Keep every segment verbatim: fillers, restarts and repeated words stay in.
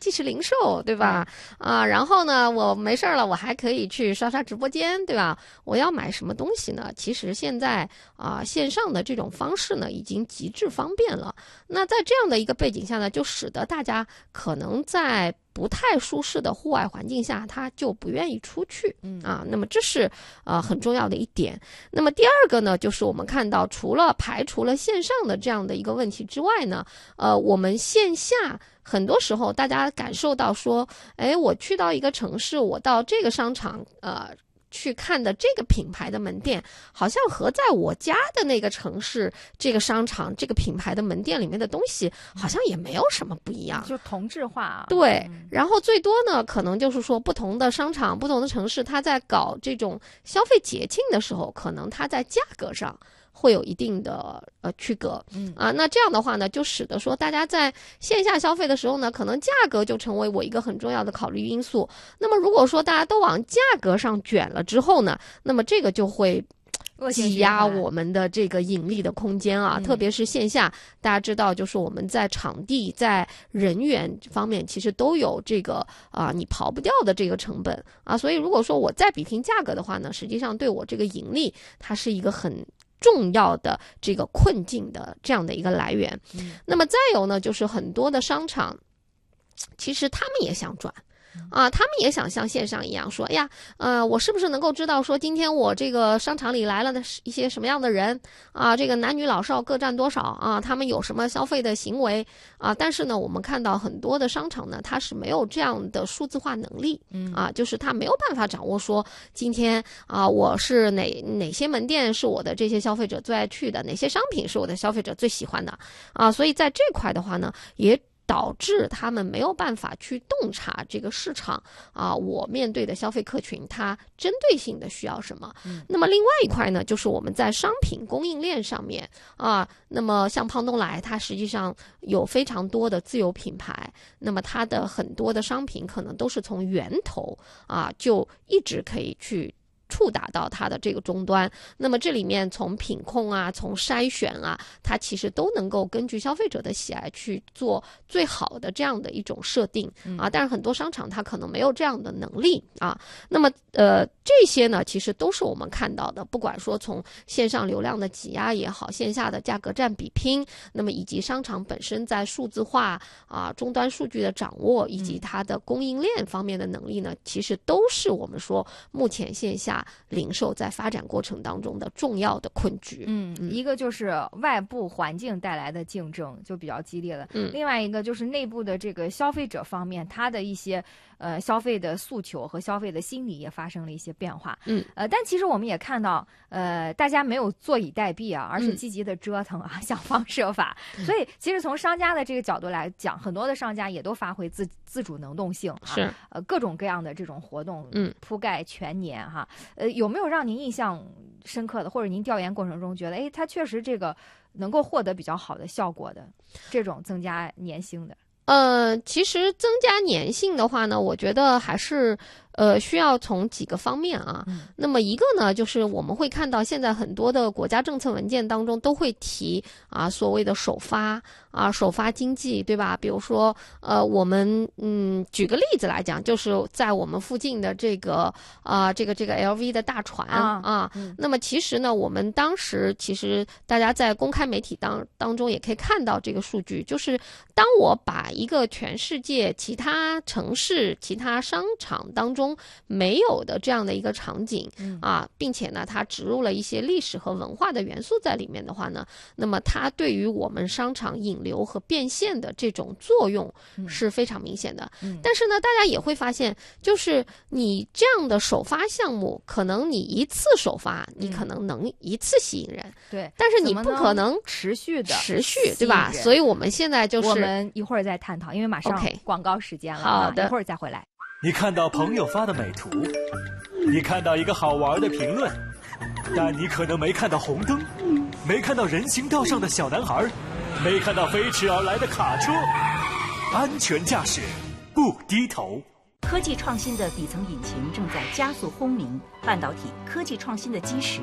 即时零售，对吧？啊，然后呢，我没事了，我还可以去刷刷直播间，对吧？我要买什么东西呢？其实现在啊，线上的这种方式呢，已经极致方便了。那在这样的一个背景下呢，就使得大家可能在不太舒适的户外环境下，他就不愿意出去，嗯啊，那么这是呃很重要的一点。那么第二个呢，就是我们看到，除了排除了线上的这样的一个问题之外呢，呃，我们线下很多时候大家感受到说，哎，我去到一个城市，我到这个商场，呃。去看的这个品牌的门店，好像和在我家的那个城市、这个商场、这个品牌的门店里面的东西，好像也没有什么不一样， 就同质化啊。 对，然后最多呢，可能就是说不同的商场、不同的城市，它在搞这种消费节庆的时候，可能它在价格上会有一定的呃区隔，嗯啊，那这样的话呢，就使得说大家在线下消费的时候呢，可能价格就成为我一个很重要的考虑因素。那么如果说大家都往价格上卷了之后呢，那么这个就会挤压我们的这个盈利的空间啊，嗯、特别是线下，大家知道，就是我们在场地、在人员方面，其实都有这个啊，你刨不掉的这个成本啊。所以如果说我再比拼价格的话呢，实际上对我这个盈利，它是一个很重要的这个困境的这样的一个来源。嗯、那么再有呢，就是很多的商场，其实他们也想赚。啊，他们也想像线上一样说，哎呀，呃，我是不是能够知道说，今天我这个商场里来了的一些什么样的人啊？这个男女老少各占多少啊？他们有什么消费的行为啊？但是呢，我们看到很多的商场呢，它是没有这样的数字化能力，嗯啊，就是它没有办法掌握说，今天啊，我是哪哪些门店是我的这些消费者最爱去的，哪些商品是我的消费者最喜欢的啊？所以在这块的话呢，也导致他们没有办法去洞察这个市场啊，我面对的消费客群它针对性的需要什么。嗯、那么另外一块呢，就是我们在商品供应链上面啊，那么像胖东来，它实际上有非常多的自有品牌，那么它的很多的商品可能都是从源头啊就一直可以去触达到它的这个终端，那么这里面从品控啊，从筛选啊，它其实都能够根据消费者的喜爱去做最好的这样的一种设定啊。但是很多商场它可能没有这样的能力啊。那么呃这些呢，其实都是我们看到的，不管说从线上流量的挤压也好，线下的价格战比拼，那么以及商场本身在数字化啊、终端数据的掌握以及它的供应链方面的能力呢，其实都是我们说目前线下零售在发展过程当中的重要的困局。 嗯，一个就是外部环境带来的竞争就比较激烈了，嗯，另外一个就是内部的这个消费者方面，他的一些呃消费的诉求和消费的心理也发生了一些变化。嗯，呃，但其实我们也看到，呃，大家没有坐以待毙啊，而是积极的折腾啊，嗯、想方设法。所以，其实从商家的这个角度来讲，很多的商家也都发挥自自主能动性，啊， 是呃各种各样的这种活动， 嗯， 铺盖全年哈。呃，有没有让您印象深刻的，或者您调研过程中觉得，哎，它确实这个能够获得比较好的效果的这种增加粘性的？ 呃，其实增加粘性的话呢，我觉得还是呃需要从几个方面啊。嗯、那么一个呢，就是我们会看到现在很多的国家政策文件当中都会提啊所谓的首发啊首发经济，对吧？比如说呃我们嗯举个例子来讲，就是在我们附近的这个啊、呃、这个这个 L V 的大船啊，啊嗯、那么其实呢，我们当时其实大家在公开媒体当当中也可以看到这个数据，就是当我把一个全世界其他城市、其他商场当中没有的这样的一个场景，嗯、啊，并且呢，它植入了一些历史和文化的元素在里面的话呢，那么它对于我们商场引流和变现的这种作用是非常明显的。嗯、但是呢，大家也会发现，就是你这样的首发项目，可能你一次首发，你可能能一次吸引人，嗯、 对， 但是你不可能持续的持续，对吧？所以我们现在就是我们一会儿再探讨，因为马上广告时间了， okay, 好的， 一会儿再回来。 你看到朋友发的美图，你看到一个好玩的评论，但你可能没看到红灯，没看到人行道上的小男孩，没看到飞驰而来的卡车。安全驾驶，不低头。 科技创新的底层引擎正在加速轰鸣，半导体科技创新的基石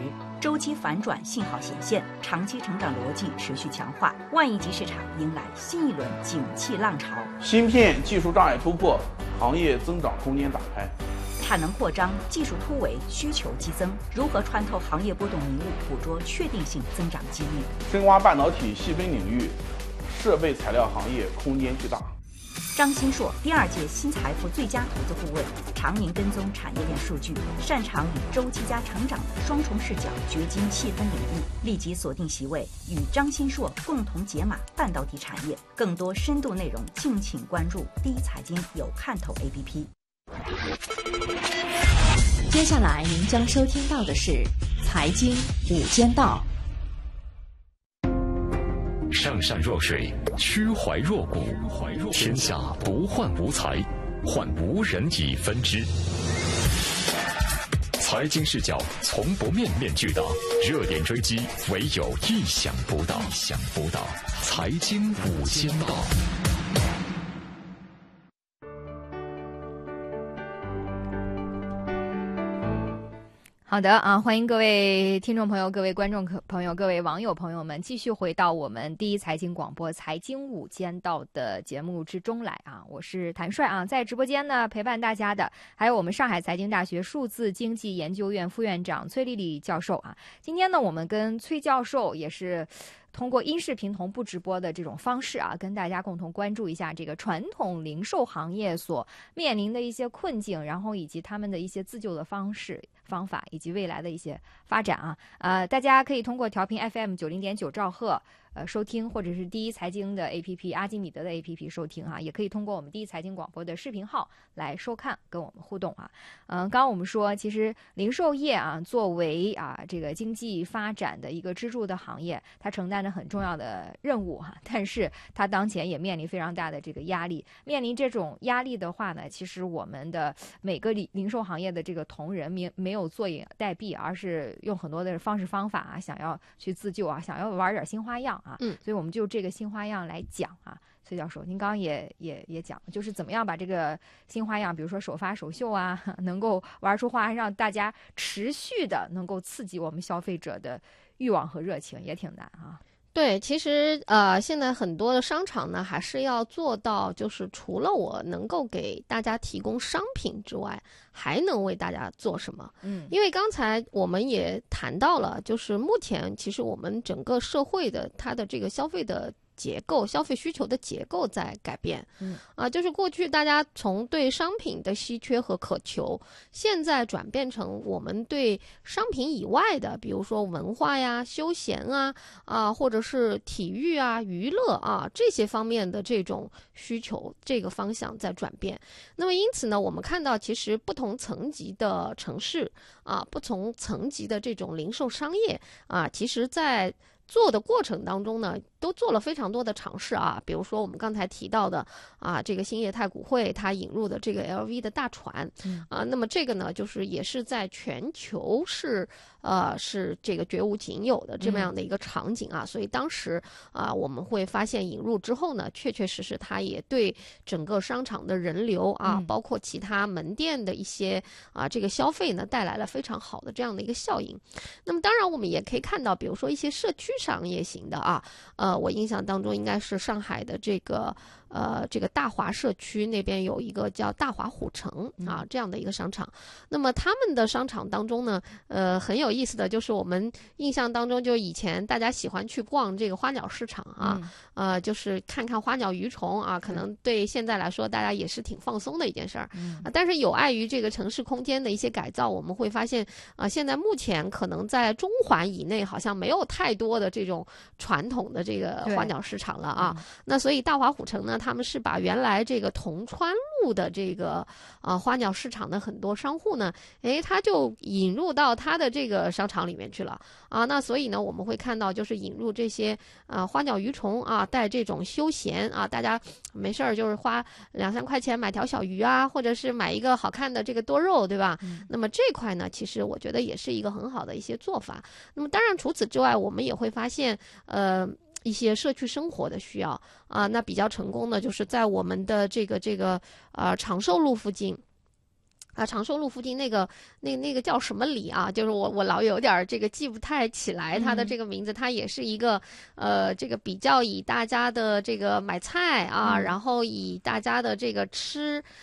周期反转信号显现，长期成长逻辑持续强化，万亿级市场迎来新一轮景气浪潮。 芯片技术障碍突破，行业增长空间打开。 产能扩张，技术突围，需求激增，如何穿透行业波动迷雾，捕捉确定性增长机遇？ 深挖半导体细分领域，设备材料行业空间巨大。 张新硕，第二届新财富最佳投资顾问，常年跟踪产业链数据，擅长以周期加成长的双重视角掘金细分领域。立即锁定席位，与张新硕共同解码半导体产业。更多深度内容，敬请关注第一财经有看头 A P P。 接下来您将收听到的是财经午间道。 上善若水，曲怀若谷，天下不患无才，患无人以分之。财经视角从不面面俱到，热点追击唯有意想不到。意想不到，财经午间道。 好的啊，欢迎各位听众朋友、各位观众朋友、各位网友朋友们继续回到我们第一财经广播财经午间道的节目之中来啊！我是谭帅啊，在直播间呢陪伴大家的还有我们上海财经大学数字经济研究院副院长崔丽丽教授啊。今天呢，我们跟崔教授也是通过音视频同步直播的这种方式啊，跟大家共同关注一下这个传统零售行业所面临的一些困境，然后以及他们的一些自救的方式。方法以及未来的一些发展啊，呃，大家可以通过调频 F M 九零点九兆赫呃收听，或者是第一财经的 A P P 阿基米德的 A P P 收听哈、啊，也可以通过我们第一财经广播的视频号来收看，跟我们互动啊。嗯、呃，刚刚我们说，其实零售业啊，作为啊这个经济发展的一个支柱的行业，它承担着很重要的任务哈、啊，但是它当前也面临非常大的这个压力。面临这种压力的话呢，其实我们的每个零零售行业的这个同仁没没有坐以待毙，而是用很多的方式方法啊，想要去自救啊，想要玩点新花样啊。 嗯， 所以我们就这个新花样来讲啊。崔教授，您刚刚也也也讲，就是怎么样把这个新花样，比如说首发首秀啊，能够玩出花，让大家持续的能够刺激我们消费者的欲望和热情，也挺难啊。 对，其实呃，现在很多的商场呢，还是要做到，就是除了我能够给大家提供商品之外，还能为大家做什么？ 嗯， 因为刚才我们也谈到了，就是目前其实我们整个社会的它的这个消费的结构，消费需求的结构在改变。 嗯啊，就是过去大家从对商品的稀缺和渴求，现在转变成我们对商品以外的，比如说文化呀、休闲啊啊，或者是体育啊、娱乐啊这些方面的这种需求，这个方向在转变。那么因此呢，我们看到其实不同层级的城市啊，不同层级的这种零售商业啊，其实在做的过程当中呢，都做了非常多的尝试啊，比如说我们刚才提到的啊，这个兴业太古汇它引入的这个 L V 的大船， 嗯、 啊，那么这个呢，就是也是在全球是呃是这个绝无仅有的这么样的一个场景啊，嗯、所以当时啊，我们会发现引入之后呢，确确实实它也对整个商场的人流啊， 嗯、 包括其他门店的一些啊这个消费呢，带来了非常好的这样的一个效应。那么当然我们也可以看到，比如说一些社区商业型的啊，呃，我印象当中应该是上海的这个呃这个大华社区那边有一个叫大华虎城啊这样的一个商场。那么他们的商场当中呢，呃很有意思的就是我们印象当中，就以前大家喜欢去逛这个花鸟市场啊， 嗯、 呃就是看看花鸟鱼虫啊，可能对现在来说大家也是挺放松的一件事儿。 嗯啊，但是有碍于这个城市空间的一些改造，我们会发现啊，现在目前可能在中环以内好像没有太多的这种传统的这个花鸟市场了啊。 嗯、 那所以大华虎城呢，他们是把原来这个铜川路的这个啊花鸟市场的很多商户呢，诶，他就引入到他的这个商场里面去了啊。那所以呢，我们会看到就是引入这些啊花鸟鱼虫啊，带这种休闲啊，大家没事儿就是花两三块钱买条小鱼啊，或者是买一个好看的这个多肉，对吧？ 嗯、 那么这块呢，其实我觉得也是一个很好的一些做法。那么当然除此之外，我们也会发现，呃。一些社区生活的需要啊，那比较成功的就是在我们的这个这个呃长寿路附近啊，长寿路附近那个那那个叫什么里啊？就是我我老有点这个记不太起来它的这个名字，嗯、它也是一个呃这个比较以大家的这个买菜啊，嗯、然后以大家的这个吃